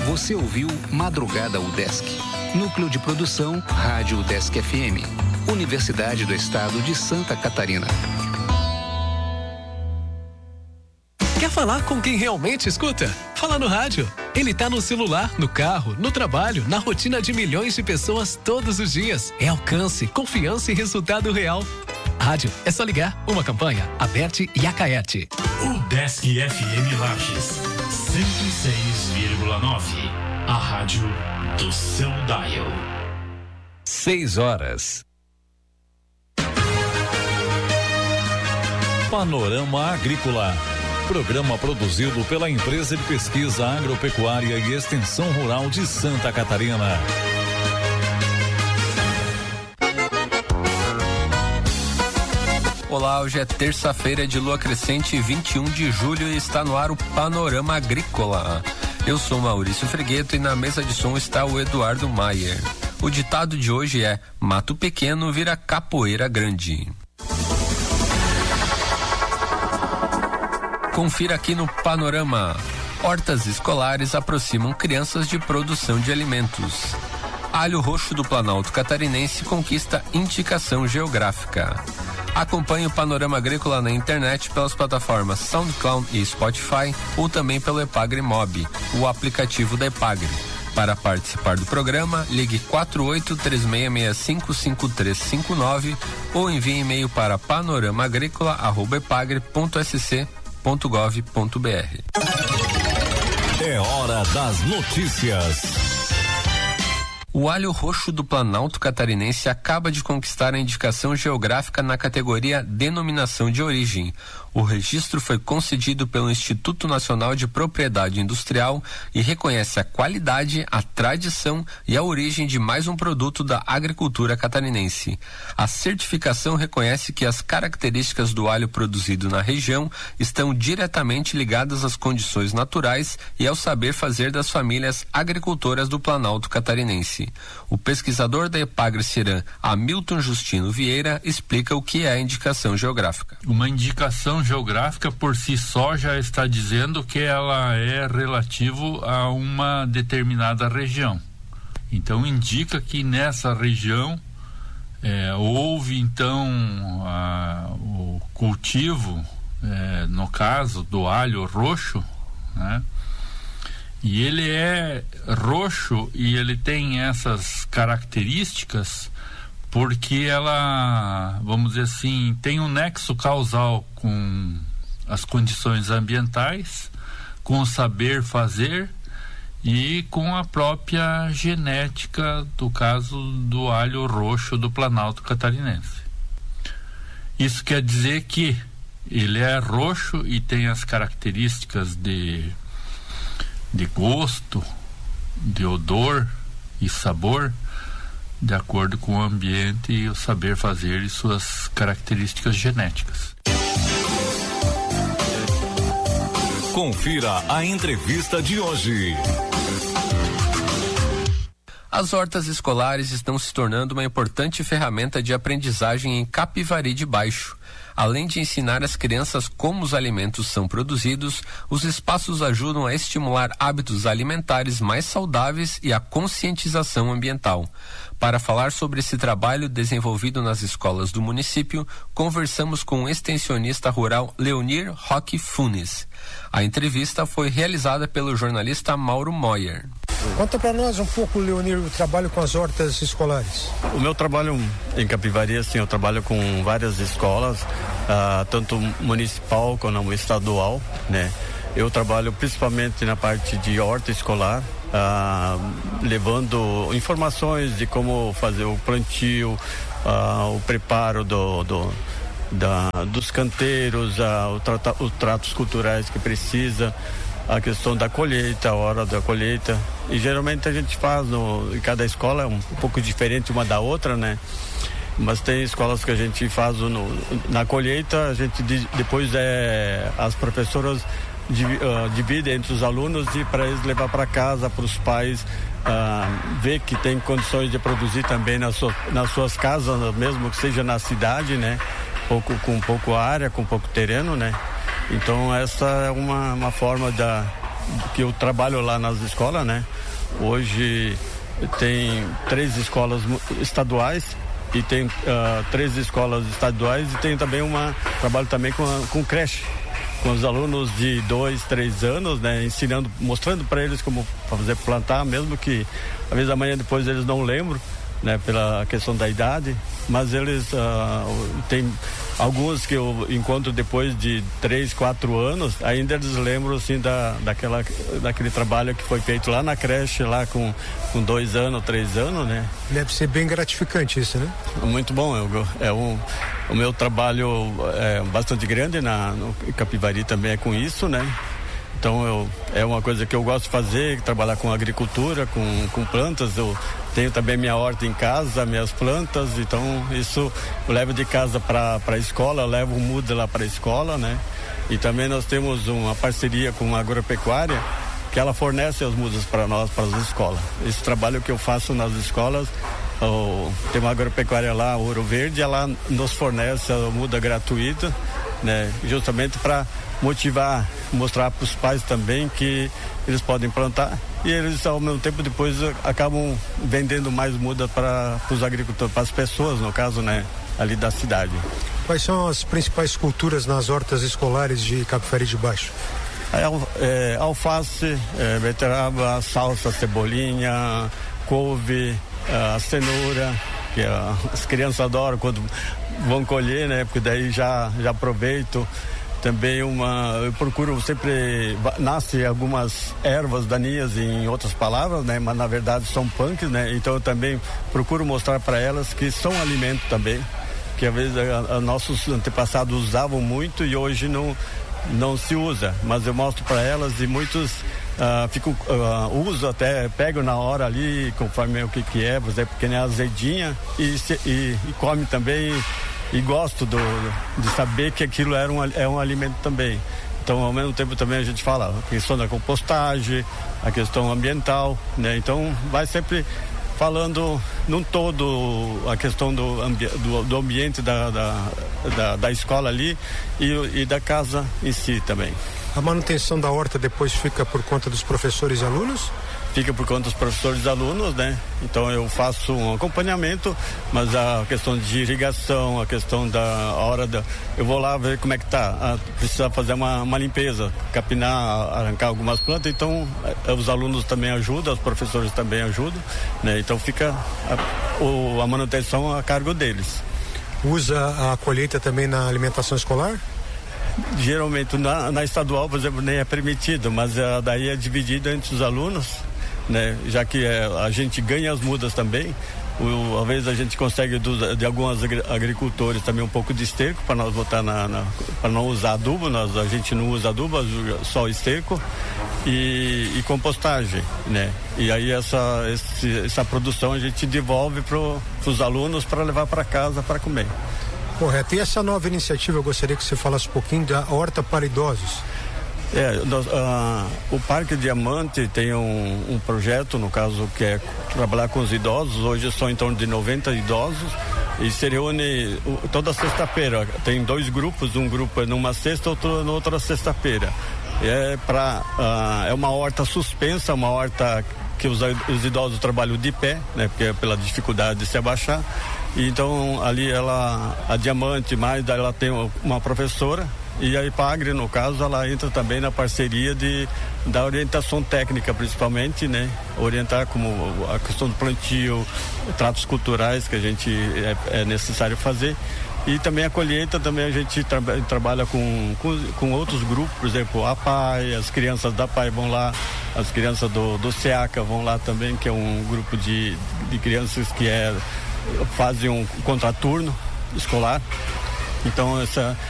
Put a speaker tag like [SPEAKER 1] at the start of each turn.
[SPEAKER 1] Você ouviu Madrugada UDESC. Núcleo de Produção, Rádio UDESC FM. Universidade do Estado de Santa Catarina.
[SPEAKER 2] Quer falar com quem realmente escuta? Fala no rádio. Ele tá no celular, no carro, no trabalho, na rotina de milhões de pessoas todos os dias. É alcance, confiança e resultado real. Rádio, é só ligar. Uma campanha, Aberte e Acaete.
[SPEAKER 3] UDESC FM Lages, 106,9. A rádio do seu dial.
[SPEAKER 4] 6 horas. Panorama Agrícola. Programa produzido pela Empresa de Pesquisa Agropecuária e Extensão Rural de Santa Catarina.
[SPEAKER 5] Olá, hoje é terça-feira de lua crescente, 21 de julho, e está no ar o Panorama Agrícola. Eu sou Maurício Fregueto e na mesa de som está o Eduardo Maier. O ditado de hoje é: mato pequeno vira capoeira grande. Confira aqui no Panorama. Hortas escolares aproximam crianças de produção de alimentos. Alho roxo do Planalto Catarinense conquista indicação geográfica. Acompanhe o Panorama Agrícola na internet pelas plataformas SoundCloud e Spotify ou também pelo Epagre Mob, o aplicativo da Epagre. Para participar do programa, ligue 4836655359 ou envie e-mail para panoramaagricola@epagre.sc.gov.br.
[SPEAKER 4] É hora das notícias.
[SPEAKER 5] O alho roxo do Planalto Catarinense acaba de conquistar a indicação geográfica na categoria Denominação de Origem. O registro foi concedido pelo Instituto Nacional de Propriedade Industrial e reconhece a qualidade, a tradição e a origem de mais um produto da agricultura catarinense. A certificação reconhece que as características do alho produzido na região estão diretamente ligadas às condições naturais e ao saber fazer das famílias agricultoras do Planalto Catarinense. O pesquisador da Epagre Ciran, Hamilton Justino Vieira, explica o que é a indicação geográfica.
[SPEAKER 6] Uma indicação geográfica por si só já está dizendo que ela é relativo a uma determinada região. Então indica que nessa região houve então o cultivo, no caso do alho roxo, né? E ele é roxo e ele tem essas características porque ela, vamos dizer assim, tem um nexo causal com as condições ambientais, com o saber fazer e com a própria genética, do caso do alho roxo do Planalto Catarinense. Isso quer dizer que ele é roxo e tem as características de gosto, de odor e sabor, de acordo com o ambiente e o saber fazer e suas características genéticas.
[SPEAKER 4] Confira a entrevista de hoje.
[SPEAKER 5] As hortas escolares estão se tornando uma importante ferramenta de aprendizagem em Capivari de Baixo. Além de ensinar as crianças como os alimentos são produzidos, os espaços ajudam a estimular hábitos alimentares mais saudáveis e a conscientização ambiental. Para falar sobre esse trabalho desenvolvido nas escolas do município, conversamos com o extensionista rural Leonir Roque Funes. A entrevista foi realizada pelo jornalista Mauro Moyer.
[SPEAKER 7] Conta para nós um pouco, Leonir, o trabalho com as hortas escolares.
[SPEAKER 8] O meu trabalho em Capivari, assim, eu trabalho com várias escolas, tanto municipal como estadual, né? Eu trabalho principalmente na parte de horta escolar, levando informações de como fazer o plantio, o preparo dos canteiros, os tratos culturais que precisa, a questão da colheita, a hora da colheita. E geralmente a gente faz, em cada escola é um pouco diferente uma da outra, né? Mas tem escolas que a gente faz na colheita, a gente depois as professoras dividem entre os alunos e para eles levar para casa, para os pais ver que tem condições de produzir também nas suas casas, mesmo que seja na cidade, né? Com pouco área, com pouco terreno, né? Então essa é uma forma que eu trabalho lá nas escolas, né? Hoje tem 3 escolas estaduais e tem 3 escolas estaduais e tem também trabalho também com creche, com os alunos de 2, 3 anos, né? Ensinando, mostrando para eles como fazer plantar, mesmo que às vezes amanhã depois eles não lembram, né? Pela questão da idade, mas eles tem alguns que eu encontro depois de 3, 4 anos, ainda eles lembram assim daquele trabalho que foi feito lá na creche, lá com 2 anos, 3 anos, né?
[SPEAKER 7] Deve ser bem gratificante isso, né?
[SPEAKER 8] Muito bom, o meu trabalho é bastante grande no Capivari também é com isso, né? Então é uma coisa que eu gosto de fazer, trabalhar com agricultura, com plantas. Eu tenho também minha horta em casa, minhas plantas, então isso eu levo de casa para a escola, eu levo muda lá para a escola, né? E também nós temos uma parceria com a agropecuária, que ela fornece as mudas para nós, para as escolas. Esse trabalho que eu faço nas escolas, tem uma agropecuária lá, Ouro Verde, ela nos fornece a muda gratuita, né? Justamente para motivar, mostrar para os pais também que eles podem plantar e eles ao mesmo tempo depois acabam vendendo mais muda para os agricultores, para as pessoas, no caso, né, ali da cidade.
[SPEAKER 7] Quais são as principais culturas nas hortas escolares de Capivari de Baixo?
[SPEAKER 8] Alface, beterraba, salsa, cebolinha, couve, a cenoura, que as crianças adoram quando vão colher, né? Porque daí já aproveito. Também eu procuro sempre, nasce algumas ervas daninhas, em outras palavras, né? Mas na verdade são punks, né? Então eu também procuro mostrar para elas que são alimento também, que às vezes nossos antepassados usavam muito e hoje não se usa, mas eu mostro para elas e muitos uso até, pego na hora ali, conforme o que é, por exemplo, porque nem azedinha e come também. E gosto de saber que aquilo é um alimento também. Então, ao mesmo tempo também a gente fala a questão da compostagem, a questão ambiental, né? Então, vai sempre falando num todo a questão do ambiente da escola ali e da casa em si também.
[SPEAKER 7] A manutenção da horta depois fica por conta dos professores e alunos?
[SPEAKER 8] Fica por conta dos professores e alunos, né? Então eu faço um acompanhamento, mas a questão de irrigação, a questão eu vou lá ver como é que tá, precisa fazer uma limpeza, capinar, arrancar algumas plantas, então os alunos também ajudam, os professores também ajudam, né? Então fica a manutenção a cargo deles.
[SPEAKER 7] Usa a colheita também na alimentação escolar?
[SPEAKER 8] Geralmente na estadual, por exemplo, nem é permitido, mas daí é dividido entre os alunos, né? Já que a gente ganha as mudas também, às vezes a gente consegue de alguns agricultores também um pouco de esterco para nós botar para não usar adubo, a gente não usa adubo, só esterco e compostagem, né? E aí essa produção a gente devolve para os alunos para levar para casa para comer.
[SPEAKER 7] Correto. E essa nova iniciativa, eu gostaria que você falasse um pouquinho da horta para idosos.
[SPEAKER 8] O Parque Diamante tem um projeto, no caso, que é trabalhar com os idosos. Hoje são em torno de 90 idosos e se reúne toda sexta-feira. Tem 2 grupos, um grupo é numa sexta, outro na outra sexta-feira. É uma horta suspensa, uma horta que os idosos trabalham de pé, né? Porque pela dificuldade de se abaixar. E então ali a Diamante, mais ela tem uma professora. E a IPAGRE, no caso, ela entra também na parceria da orientação técnica, principalmente, né? Orientar como a questão do plantio, tratos culturais que a gente é necessário fazer. E também a colheita, também a gente trabalha com outros grupos, por exemplo, a PAI, as crianças da PAI vão lá, as crianças do SEACA vão lá também, que é um grupo de crianças que fazem um contraturno escolar. Então